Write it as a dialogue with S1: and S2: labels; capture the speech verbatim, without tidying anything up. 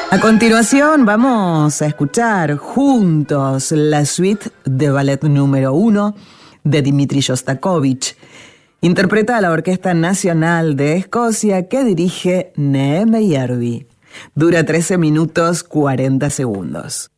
S1: A continuación vamos a escuchar juntos la suite de ballet número uno de Dmitri Shostakovich. Interpreta a la Orquesta Nacional de Escocia que dirige Neeme Järvi. Dura trece minutos cuarenta segundos.